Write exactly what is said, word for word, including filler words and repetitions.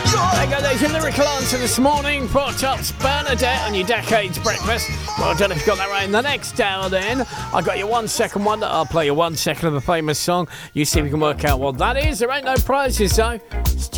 There you go, there's your lyrical answer this morning. Four Tops, Bernadette on your Decades Breakfast. Well, I don't know if you got that right. In the next hour then, I got your one second wonder. I'll play you one second of a famous song. You see if you can work out what that is. There ain't no prizes though. It's just